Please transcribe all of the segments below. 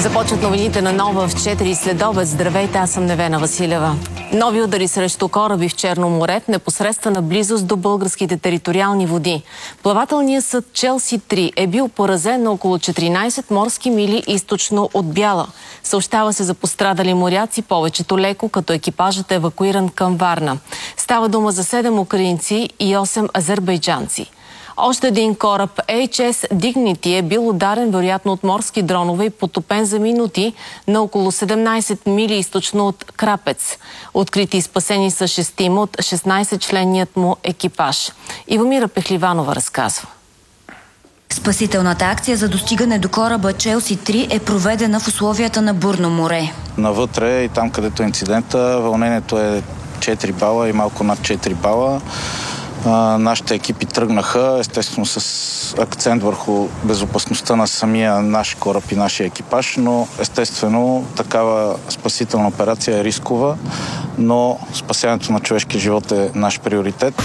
Започват новините на Нова в 4 следобед. Здравейте, аз съм Невена Василева. Нови удари срещу кораби в Черно море в непосредствена близост до българските териториални води. Плавателният съд Челси-3 е бил поразен на около 14 морски мили източно от Бяла. Съобщава се за пострадали моряци, повечето леко, като екипажът е евакуиран към Варна. Става дума за 7 украинци и 8 азербайджанци. Още един кораб HS Dignity е бил ударен вероятно от морски дронове и потопен за минути на около 17 мили източно от Крапец. Открити и спасени са 6 от 16-членният му екипаж. Ивомира Пехливанова разказва. Спасителната акция за достигане до кораба Челси-3 е проведена в условията на бурно море. Навътре и там, където е инцидента, вълнението е 4 бала и малко над 4 бала. Нашите екипи тръгнаха, естествено с акцент върху безопасността на самия наш кораб и нашия екипаж, но естествено такава спасителна операция е рискова, но спасяването на човешкия живот е наш приоритет.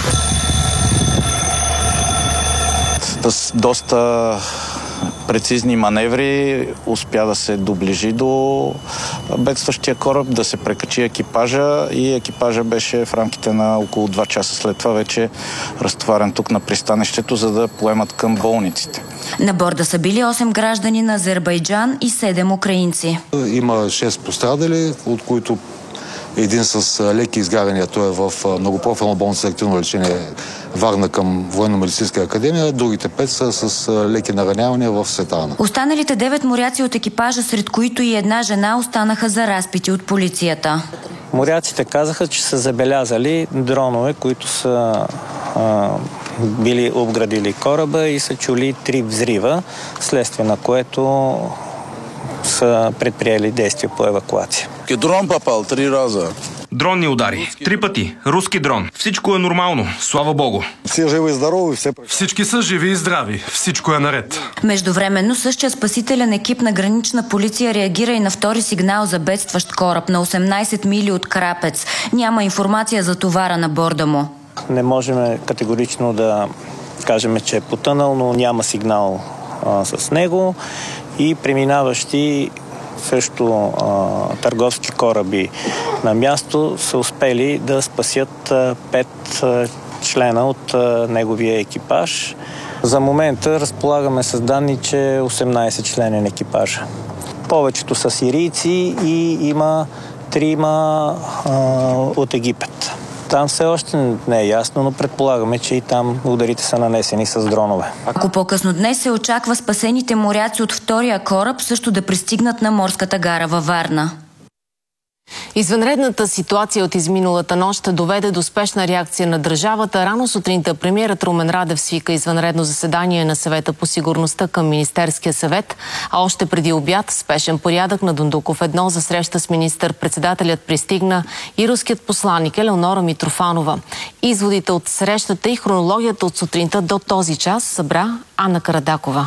С доста прецизни маневри успя да се доближи до бедстващия кораб, да се прекачи екипажа и екипажа беше в рамките на около 2 часа след това вече разтоварен тук на пристанището, за да поемат към болниците. На борда са били 8 граждани на Азербайджан и 7 украинци. Има 6 пострадали, от които един с леки изгаряния, той е в многопрофилна болница за активно лечение Варна към Военно-медицинска академия, другите 5 са с леки наранявания в Светана. Останалите 9 моряци от екипажа, сред които и една жена, останаха за разпити от полицията. Моряците казаха, че са забелязали дронове, които са били обградили кораба и са чули 3 взрива, следствие на което са предприели действия по евакуация. Дрон попал 3 раза. Дронни удари. 3 пъти. Руски дрон. Всичко е нормално. Слава Богу. Всички са живи и здрави. Всичко е наред. Междувременно същия спасителен екип на гранична полиция реагира и на втори сигнал за бедстващ кораб на 18 мили от Крапец. Няма информация за товара на борда му. Не можем категорично да кажем, че е потънал, но няма сигнал с него и преминаващи също търговски кораби на място са успели да спасят 5 члена от неговия екипаж. За момента разполагаме с данни, че 18 членен екипаж. Повечето са сирийци и има 3 от Египет. Там все още не е ясно, но предполагаме, че и там ударите са нанесени с дронове. Ако по-късно днес се очаква спасените моряци от втория кораб също да пристигнат на морската гара във Варна. Извънредната ситуация от изминалата нощ доведе до спешна реакция на държавата. Рано сутринта премиерът Румен Радев свика извънредно заседание на Съвета по сигурността към Министерския съвет, а още преди обяд спешен порядък на Дондуков 1 за среща с министър-председателят пристигна и руският посланник Елеонора Митрофанова. Изводите от срещата и хронологията от сутринта до този час събра Анна Карадакова.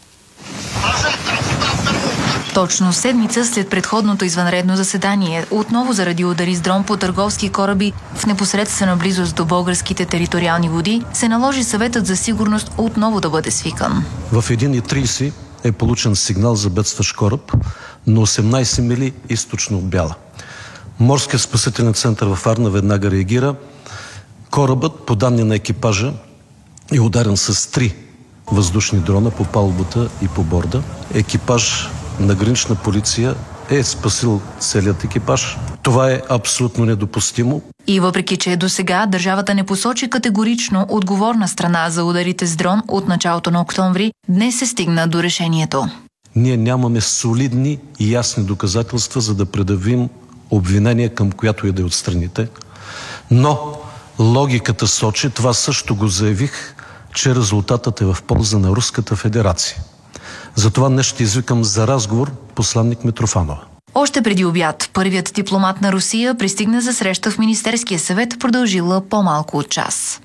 Точно седмица след предходното извънредно заседание, отново заради удари с дрон по търговски кораби в непосредствена близост до българските териториални води, се наложи Съветът за сигурност отново да бъде свикан. В 1:30 е получен сигнал за бедстващ кораб на 18 мили източно от Бяла. Морският спасителен център във Варна веднага реагира. Корабът, по данни на екипажа, е ударен с 3 въздушни дрона по палубата и по борда. Екипаж на гранична полиция е спасил целият екипаж. Това е абсолютно недопустимо. И въпреки, че до сега държавата не посочи категорично отговорна страна за ударите с дрон от началото на октомври, днес се стигна до решението. Ние нямаме солидни и ясни доказателства, за да предявим обвинение към която и да е от страните. Но логиката сочи, това също го заявих, че резултатът е в полза на Руската федерация. Затова днес ще извикам за разговор посланник Митрофанова. Още преди обяд, първият дипломат на Русия пристигна за среща в Министерския съвет, продължила по-малко от час.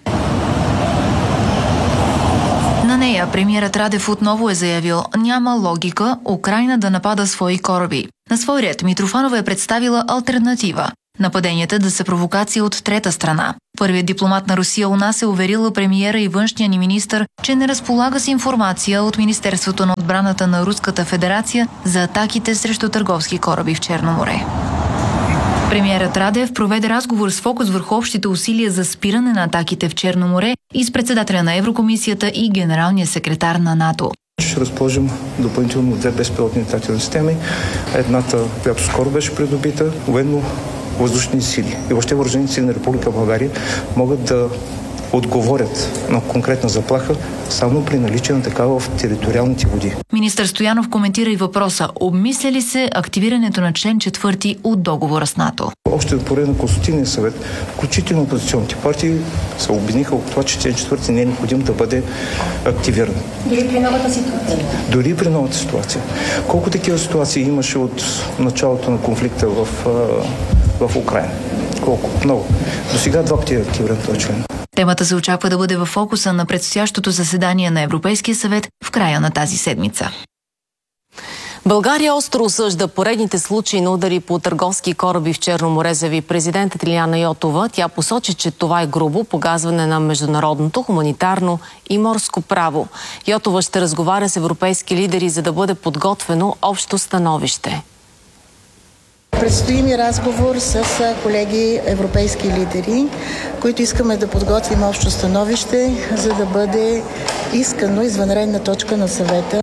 На нея премиерът Радев отново е заявил: няма логика Украйна да напада свои кораби. На свой ред Митрофанова е представила алтернатива. нападенията да са провокация от трета страна. Първият дипломат на Русия у нас е уверила премиера и външния ни министър, че не разполага с информация от Министерството на отбраната на Руската федерация за атаките срещу търговски кораби в Черно море. Премиерът Радев проведе разговор с фокус върху общите усилия за спиране на атаките в Черно море и с председателя на Еврокомисията и генералния секретар на НАТО. Ще разположим допълнително 2 безпилотни летателни системи. Едната, която скоро беше придобита, военно-въздушни сили и въобще въоръжените сили на Република България могат да отговорят на конкретна заплаха само при наличие на такава в териториалните води. Министър Стоянов коментира и въпроса: обмисля ли се активирането на член 4 от договора с НАТО? Още по време на Консултативния съвет, включително опозиционните партии се обединиха от това, че член 4 не е необходимо да бъде активиран. Дори при новата ситуация? Дори при новата ситуация. Колко такива ситуации имаше от началото на конфликта в Украйна? Колко? Много. До сега 2 пъти е активиран този член. Темата се очаква да бъде в фокуса на предстоящото заседание на Европейския съвет в края на тази седмица. България остро осъжда поредните случаи на удари по търговски кораби в Черно море, заяви президентът Илияна Йотова. Тя посочи, че това е грубо погазване на международното, хуманитарно и морско право. Йотова ще разговаря с европейски лидери, за да бъде подготвено общо становище. Предстои ми разговор с колеги европейски лидери, които искаме да подготвим общо становище, за да бъде искано извънредна точка на съвета.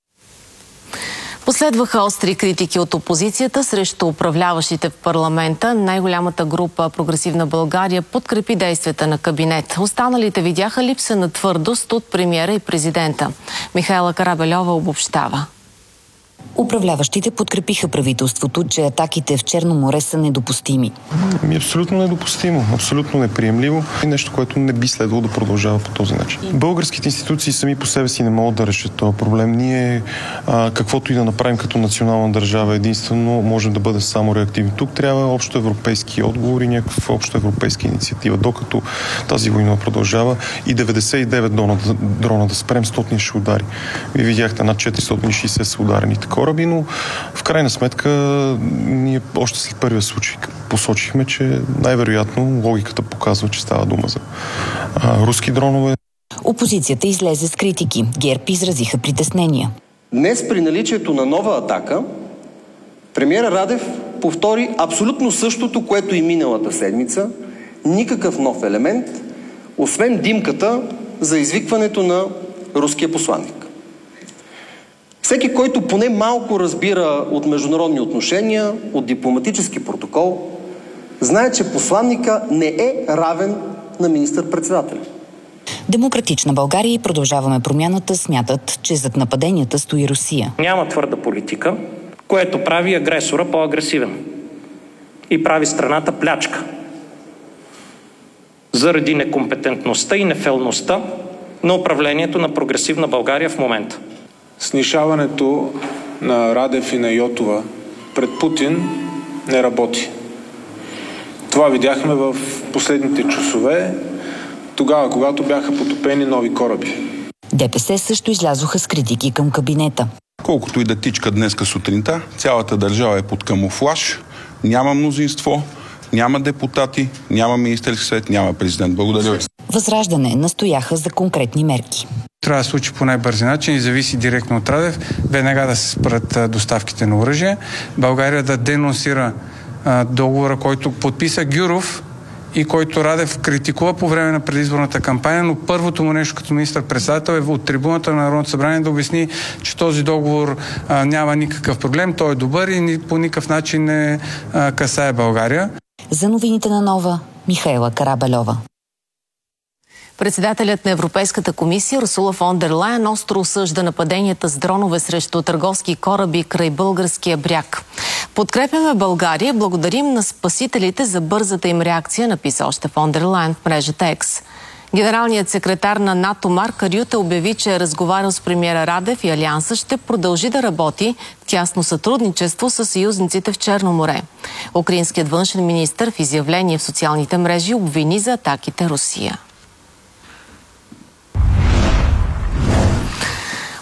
Последваха остри критики от опозицията срещу управляващите в парламента. Най-голямата група Прогресивна България подкрепи действията на кабинет. Останалите видяха липса на твърдост от премиера и президента. Михайла Карабельова обобщава. Управляващите подкрепиха правителството, че атаките в Черно море са недопустими. Абсолютно недопустимо, абсолютно неприемливо и нещо, което не би следвало да продължава по този начин. Българските институции сами по себе си не могат да решат този проблем. Ние, каквото и да направим като национална държава, единствено можем да бъде само реактивни. Тук трябва общо европейски отговори, някаква общо европейска инициатива. Докато тази война продължава и 99 дрона да спрем, 100 ще удари. Вие видяхте над 460 са ударените кораби, но в крайна сметка ние още след първия случай посочихме, че най-вероятно логиката показва, че става дума за руски дронове. Опозицията излезе с критики. ГЕРБ изразиха притеснения. Днес при наличието на нова атака, премиера Радев повтори абсолютно същото, което и миналата седмица. Никакъв нов елемент, освен димката за извикването на руския посланник. Всеки, който поне малко разбира от международни отношения, от дипломатически протокол, знае, че посланника не е равен на министър-председателя. Демократична България и Продължаваме промяната смятат, че зад нападенията стои Русия. Няма твърда политика, което прави агресора по-агресивен и прави страната плячка. Заради некомпетентността и нефелността на управлението на Прогресивна България в момента. Снишаването на Радев и на Йотова пред Путин не работи. Това видяхме в последните часове, тогава, когато бяха потопени нови кораби. ДПС също излязоха с критики към кабинета. Колкото и да тичка днеска сутринта, цялата държава е под камуфлаж, няма мнозинство, няма депутати, няма Министерски съвет, няма президент. Благодаря ви. Възраждане настояха за конкретни мерки. Трябва да се случи по най-бързи начин и зависи директно от Радев. Веднага да се спрат доставките на оръжие. България да денонсира договора, който подписа Гюров и който Радев критикува по време на предизборната кампания, но първото му нещо като министър-председател е от трибуната на Народното събрание да обясни, че този договор няма никакъв проблем, той е добър и по никакъв начин не касае България. За новините на Нова, Михайла Карабельова. Председателят на Европейската комисия Урсула фон дер Лайен остро осъжда нападенията с дронове срещу търговски кораби край българския бряг. Подкрепяме България, благодарим на спасителите за бързата им реакция, написа още фон дер Лайен в мрежата X. Генералният секретар на НАТО Марк Рюте обяви, че е разговарял с премиера Радев и Алианса ще продължи да работи в тясно сътрудничество с съюзниците в Черно море. Украинският външен министър в изявление в социалните мрежи обвини за атаките Русия.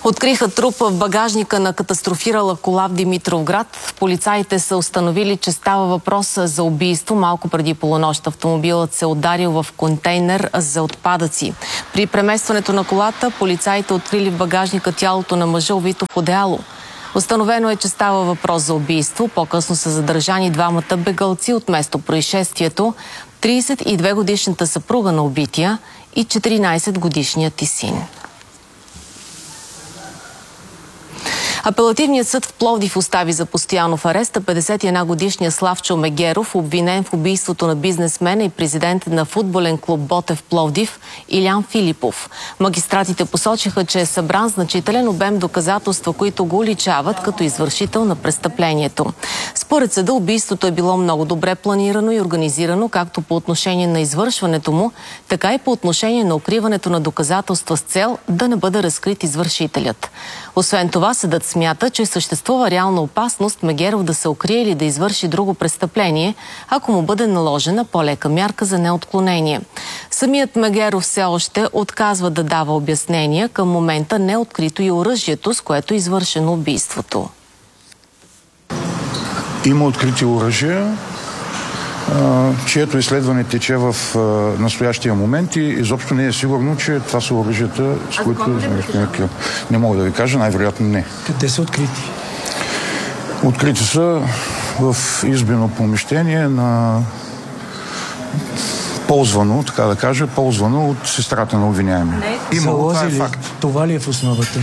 Откриха труп в багажника на катастрофирала кола в Димитровград. Полицаите са установили, че става въпрос за убийство. Малко преди полунощ автомобилът се ударил в контейнер за отпадъци. При преместването на колата полицаите открили в багажника тялото на мъжа, увито в одеяло. Установено е, че става въпрос за убийство. По-късно са задържани двамата бегалци от место происшествието. 32-годишната съпруга на убития и 14-годишният ти син. Апелативният съд в Пловдив остави за постоянно в ареста 51-годишния Славчо Мегеров, обвинен в убийството на бизнесмена и президент на футболен клуб Ботев Пловдив Илян Филипов. Магистратите посочиха, че е събран значителен обем доказателства, които го уличават като извършител на престъплението. Според съда убийството е било много добре планирано и организирано, както по отношение на извършването му, така и по отношение на укриването на доказателства с цел да не бъде разкрит извършителят. Освен това, съдът смята, че съществува реална опасност Мегеров да се укрие или да извърши друго престъпление, ако му бъде наложена по-лека мярка за неотклонение. Самият Мегеров все още отказва да дава обяснения. Към момента не е открито и оръжието, с което е извършено убийството. Има открити оръжия, чието изследване тече в настоящия момент и изобщо не е сигурно, че това са оръжията, с които... Не мога да ви кажа, най-вероятно не. Къде са открити? Открити са в избено помещение на ползвано, така да кажа, ползвано от сестрата на обвиняемия. Това е факт. Това ли е в основата?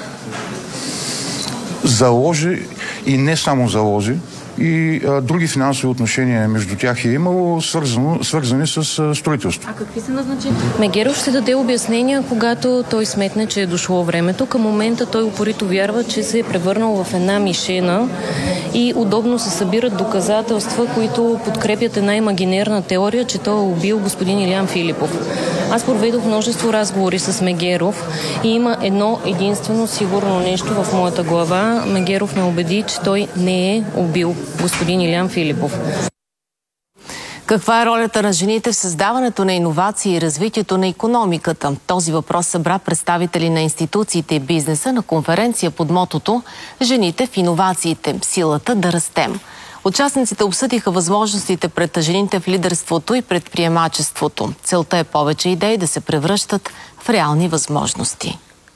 Залози и не само залози, и други финансови отношения между тях е имало, свързани с строителство. А какви са назначени? Мегеров ще даде обяснения, когато той сметне, че е дошло времето. Към момента той упорито вярва, че се е превърнал в една мишена и удобно се събират доказателства, които подкрепят една имагинерна теория, че той е убил господин Илян Филипов. Аз проведох множество разговори с Мегеров и има едно единствено сигурно нещо в моята глава. Мегеров ме убеди, че той не е убил господин Илян Филипов. Каква е ролята на жените в създаването на иновации и развитието на икономиката? Този въпрос събра представители на институциите и бизнеса на конференция под мотото «Жените в иновациите. Силата да растем». Участниците обсъдиха възможностите пред жените в лидерството и предприемачеството. Целта е повече идеи да се превръщат в реални възможности.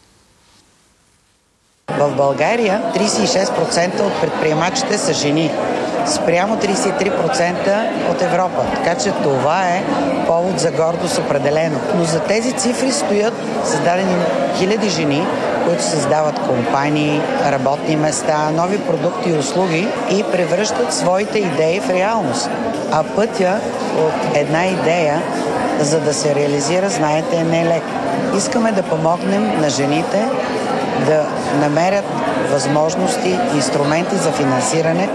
В България 36% от предприемачите са жени, спрямо 33% от Европа. Така че това е повод за гордост определено. Но за тези цифри стоят създадени хиляди жени, които създават компании, работни места, нови продукти и услуги и превръщат своите идеи в реалност. А пътя от една идея, за да се реализира, знаете, не е лек. Искаме да помогнем на жените да намерят възможности, инструменти за финансиране.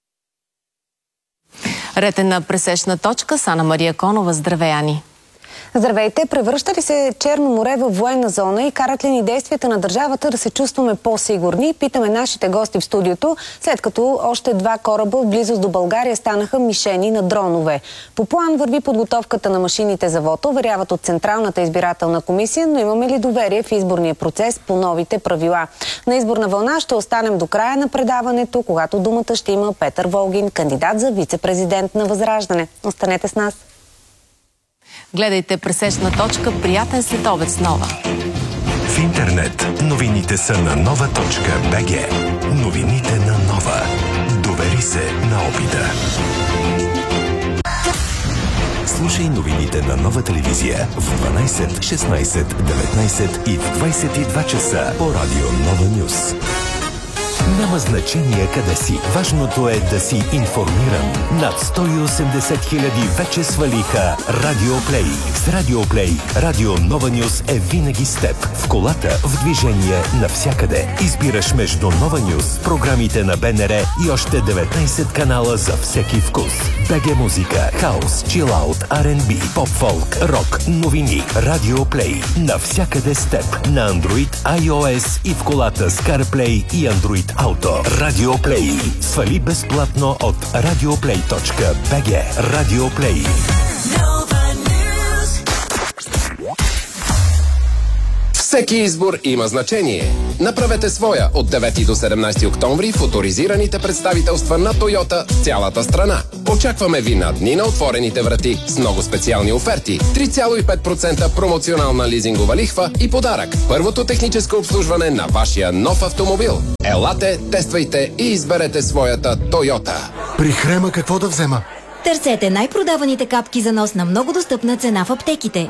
Ред е на пресечна точка с Ана Мария Конова. Здравей, Ани! Здравейте! Превръща ли се Черно море в военна зона и карат ли ни действията на държавата да се чувстваме по-сигурни? Питаме нашите гости в студиото, след като още 2 кораба в близост до България станаха мишени на дронове. По план върви подготовката на машините за вота, уверяват от Централната избирателна комисия, но имаме ли доверие в изборния процес по новите правила? На изборна вълна ще останем до края на предаването, когато думата ще има Петър Волгин, кандидат за вице-президент на Възраждане. Останете с нас! Гледайте пресечна точка. Приятен следобед с Нова. В интернет новините са на nova.bg. Новините на Нова. Довери се на опита. Слушай новините на Нова телевизия в 12, 16, 19 и в 22 часа по радио Нова Нюс. Няма значение къде си. Важното е да си информиран. Над 180 хиляди вече свалиха Радиоплей. С Радиоплей Радио Нова Нюс е винаги с теб. В колата, в движение, навсякъде. Избираш между Нова Нюс, програмите на БНР и още 19 канала за всеки вкус. БГ музика, хаус, чилаут, R&B, поп-фолк, рок, новини. Радиоплей. Навсякъде с теб. На Android, iOS и в колата с CarPlay и Android Auto. Радиоплей. Свали безплатно от radioplay.bg. Радиоплей. Всеки избор има значение. Направете своя от 9 до 17 октомври в оторизираните представителства на Тойота в цялата страна. Очакваме ви на дни на отворените врати с много специални оферти, 3,5% промоционална лизингова лихва и подарък. Първото техническо обслужване на вашия нов автомобил. Елате, тествайте и изберете своята Тойота. При Хрема какво да взема? Търсете най-продаваните капки за нос на много достъпна цена в аптеките.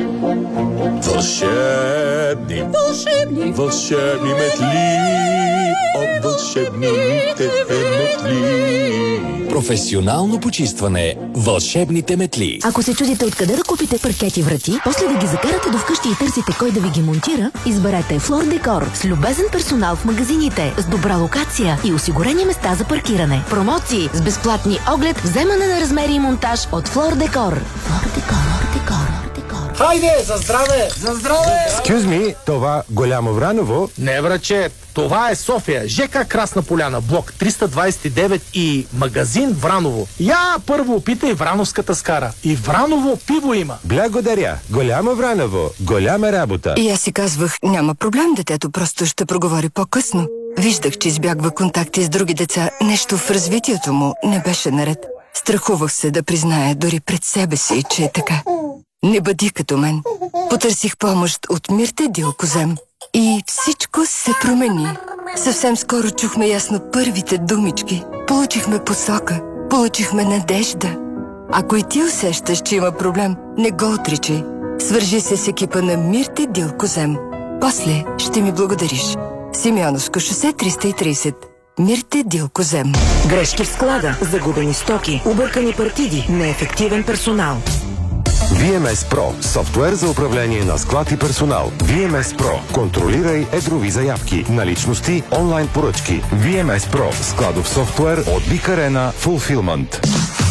Вълшебни метли от вълшебните метли. Професионално почистване. Вълшебните метли. Ако се чудите откъде да купите паркети врати, после да ги закарате до вкъщи и търсите кой да ви ги монтира, изберете Флор Декор с любезен персонал в магазините, с добра локация и осигурени места за паркиране. Промоции с безплатни оглед, вземане на размери и монтаж от Флор Декор. Флор Декор. Хайде, за здраве! За здраве! Excuse me, това Голямо Враново? Не, враче, това е София, ЖК Красна поляна, блок 329 и магазин Враново. Я първо опитай врановската скара. И Враново пиво има. Благодаря. Голямо Враново, голяма работа. И аз си казвах, няма проблем, детето просто ще проговори по-късно. Виждах, че избягва контакти с други деца. Нещо в развитието му не беше наред. Страхувах се да призная дори пред себе си, че е така. Не бъди като мен. Потърсих помощ от Мирте Дилкозем. И всичко се промени. Съвсем скоро чухме ясно първите думички. Получихме посока. Получихме надежда. Ако и ти усещаш, че има проблем, не го отричай. Свържи се с екипа на Мирте Дилкозем. После ще ми благодариш. Симеоновско шосе 330. Мирте Дилкозем. Грешки в склада, загубени стоки, объркани партиди, неефективен персонал. VMS Pro – софтуер за управление на склад и персонал. VMS Pro – контролирай едрови заявки, наличности, онлайн поръчки. VMS Pro – складов софтуер от Big Arena Fulfillment.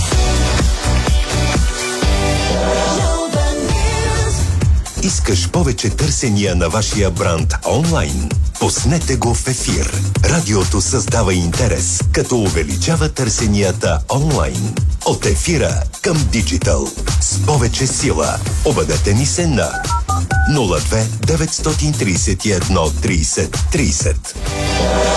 Искаш повече търсения на вашия бранд онлайн? Пуснете го в ефир. Радиото създава интерес, като увеличава търсенията онлайн. От ефира към диджитал. С повече сила. Обадете ни се на 02 931 30 30.